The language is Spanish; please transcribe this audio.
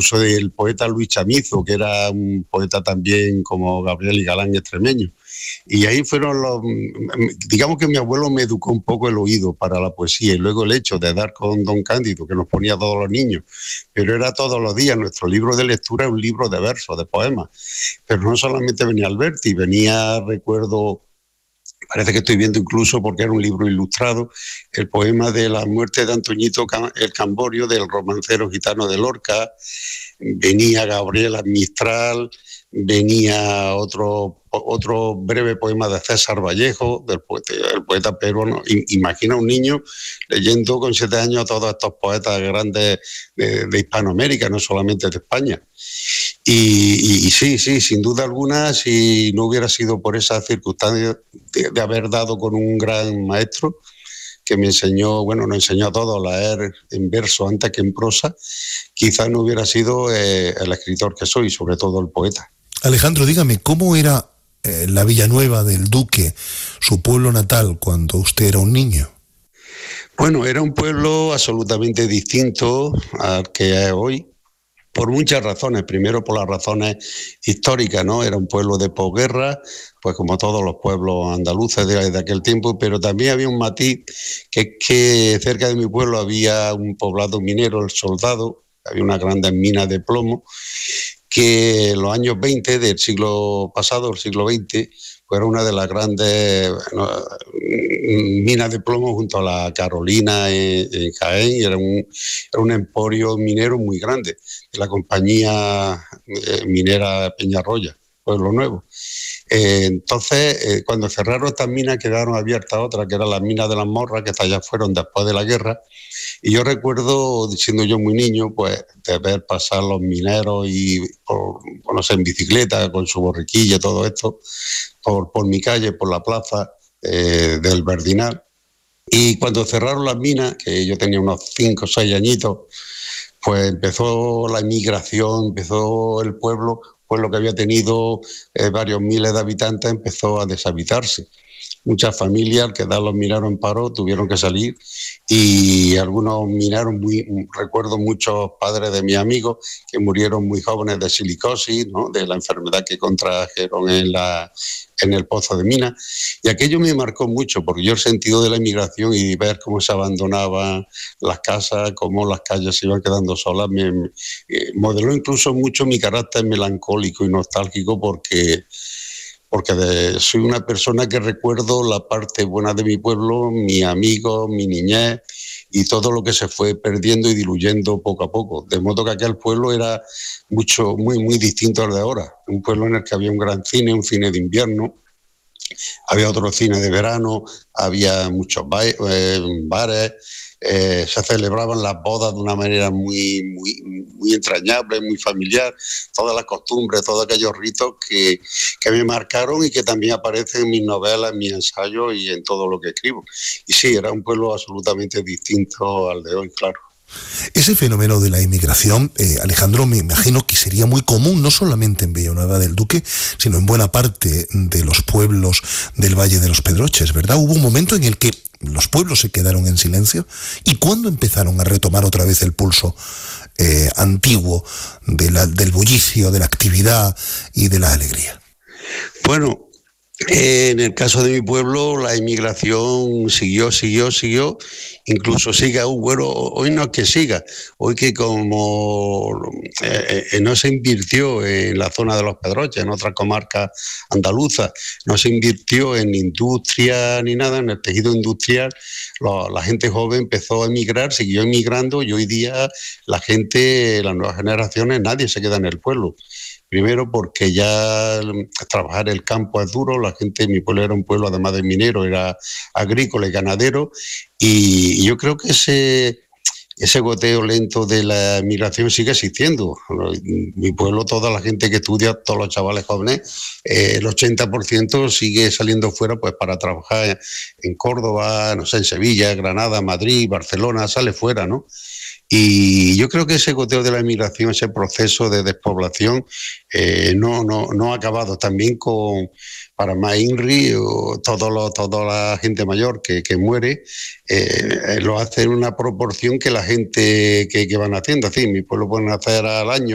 incluso del poeta Luis Chamizo, que era un poeta también como Gabriel y Galán extremeño. Y ahí fueron digamos que mi abuelo me educó un poco el oído para la poesía, y luego el hecho de dar con don Cándido, que nos ponía a todos los niños, pero era todos los días. Nuestro libro de lectura es un libro de versos, de poemas, pero no solamente venía Alberti, venía, recuerdo, parece que estoy viendo incluso, porque era un libro ilustrado, el poema de la muerte de Antoñito el Camborio, del romancero gitano de Lorca, venía Gabriela Mistral, venía otro breve poema de César Vallejo, el poeta peruano. Imagina un niño leyendo con 7 años a todos estos poetas grandes de Hispanoamérica, no solamente de España. Y sí, sin duda alguna, si no hubiera sido por esa circunstancia de haber dado con un gran maestro que me enseñó, nos enseñó a todos a leer en verso antes que en prosa, quizás no hubiera sido el escritor que soy, sobre todo el poeta. Alejandro, dígame, ¿cómo era la Villanueva del Duque, su pueblo natal, cuando usted era un niño? Bueno, era un pueblo absolutamente distinto al que es hoy, por muchas razones. Primero, por las razones históricas, ¿no? Era un pueblo de posguerra, pues como todos los pueblos andaluces de aquel tiempo, pero también había un matiz, que es que cerca de mi pueblo había un poblado minero, El Soldado, había unas grandes minas de plomo, que en los años 20 del siglo pasado, el siglo XX, pues era una de las grandes minas de plomo junto a la Carolina en Jaén, y era un emporio minero muy grande, de la compañía minera Peñarroya, Pueblo Nuevo. Entonces, cuando cerraron estas minas, quedaron abiertas otras, que eran las minas de las Morras, que estas ya fueron después de la guerra. Y yo recuerdo, siendo yo muy niño, pues de ver pasar los mineros y en bicicleta, con su borriquilla, todo esto, por mi calle, por la plaza del Verdinal. Y cuando cerraron las minas, que yo tenía unos 5 o 6 añitos, pues empezó la inmigración, empezó el pueblo que había tenido varios miles de habitantes, empezó a deshabitarse. Muchas familias, al quedar los mineros en paro, tuvieron que salir, y algunos mineros, recuerdo muchos padres de mis amigos que murieron muy jóvenes de silicosis, ¿no? De la enfermedad que contrajeron en el pozo de mina. Y aquello me marcó mucho, porque yo el sentido de la inmigración y ver cómo se abandonaban las casas, cómo las calles se iban quedando solas, me modeló incluso mucho mi carácter melancólico y nostálgico, porque soy una persona que recuerdo la parte buena de mi pueblo, mis amigos, mi niñez, y todo lo que se fue perdiendo y diluyendo poco a poco. De modo que aquel pueblo era muy distinto al de ahora. Un pueblo en el que había un gran cine, un cine de invierno, había otro cine de verano, había muchos bares, se celebraban las bodas de una manera muy entrañable, muy familiar, todas las costumbres, todos aquellos ritos que me marcaron y que también aparecen en mis novelas, en mis ensayos y en todo lo que escribo. Y sí, era un pueblo absolutamente distinto al de hoy, claro. Ese fenómeno de la inmigración, Alejandro, me imagino que sería muy común, no solamente en Villanueva del Duque, sino en buena parte de los pueblos del Valle de los Pedroches, ¿verdad? Hubo un momento en el que los pueblos se quedaron en silencio. ¿Y cuándo empezaron a retomar otra vez el pulso antiguo del bullicio, de la actividad y de la alegría? Bueno, en el caso de mi pueblo, la inmigración siguió, incluso sigue aún. Bueno, hoy no es que siga, hoy que como no se invirtió en la zona de los Pedroches, en otras comarcas andaluzas, no se invirtió en industria ni nada, en el tejido industrial, la gente joven empezó a emigrar, siguió emigrando, y hoy día la gente, las nuevas generaciones, nadie se queda en el pueblo. Primero porque ya trabajar el campo es duro, la gente, mi pueblo era un pueblo además de minero, era agrícola y ganadero, y yo creo que ese goteo lento de la migración sigue existiendo. Mi pueblo, toda la gente que estudia, todos los chavales jóvenes, el 80% sigue saliendo fuera pues para trabajar en Córdoba, no sé, en Sevilla, Granada, Madrid, Barcelona, sale fuera, ¿no? Y yo creo que ese goteo de la inmigración, ese proceso de despoblación, no ha acabado. También para más INRI, toda la gente mayor que muere, lo hace en una proporción que la gente que van haciendo. Así, mi pueblo puede nacer al año